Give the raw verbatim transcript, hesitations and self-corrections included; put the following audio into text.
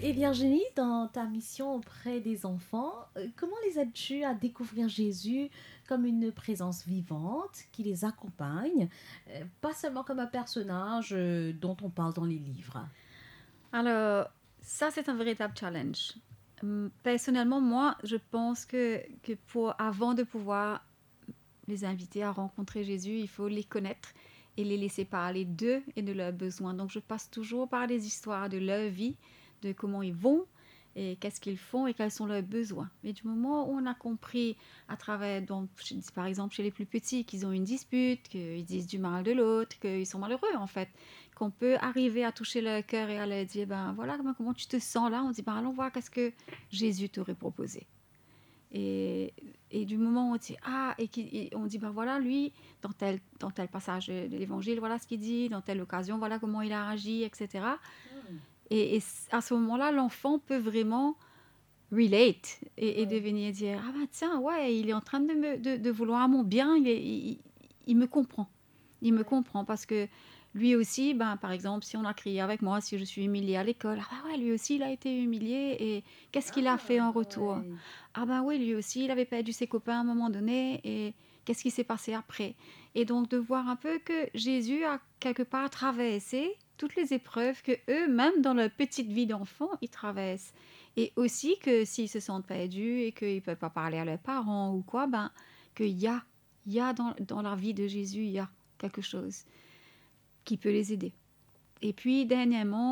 Et Virginie, dans ta mission auprès des enfants, euh, comment les aides-tu à découvrir Jésus comme une présence vivante qui les accompagne, euh, pas seulement comme un personnage euh, dont on parle dans les livres? Alors, ça, c'est un véritable challenge. Hum, Personnellement, moi, je pense que, que pour, avant de pouvoir les inviter à rencontrer Jésus, il faut les connaître et les laisser parler d'eux et de leurs besoins. Donc, je passe toujours par des histoires de leur vie, de comment ils vont et qu'est-ce qu'ils font et quels sont leurs besoins. Mais du moment où on a compris à travers, donc, par exemple, chez les plus petits, qu'ils ont une dispute, qu'ils disent du mal de l'autre, qu'ils sont malheureux en fait, qu'on peut arriver à toucher leur cœur et à leur dire, ben voilà, comment tu te sens là, on dit, ben allons voir qu'est-ce que Jésus t'aurait proposé. Et, et du moment où on dit, ah, et, qui, et on dit, ben voilà, lui, dans tel, dans tel passage de, de l'évangile, voilà ce qu'il dit, dans telle occasion, voilà comment il a agi, et cetera. Hmm. Et, et à ce moment-là, l'enfant peut vraiment relate et, et Ouais. devenir dire, ah ben tiens, ouais, il est en train de, me, de, de vouloir mon bien, il, est, il, il me comprend. Il me Ouais. comprend parce que lui aussi, ben, par exemple, si on a crié avec moi, si je suis humiliée à l'école, ah ben ouais, lui aussi, il a été humilié et qu'est-ce qu'il a fait Ah, en retour? ouais. Ah ben oui, lui aussi, il avait perdu ses copains à un moment donné et qu'est-ce qui s'est passé après? Et donc de voir un peu que Jésus a quelque part traversé toutes les épreuves que eux, même dans leur petite vie d'enfant, ils traversent. Et aussi que s'ils se sentent perdus et qu'ils ne peuvent pas parler à leurs parents ou quoi, ben, qu'il y a, il y a dans, dans la vie de Jésus, il y a quelque chose qui peut les aider. Et puis, dernièrement,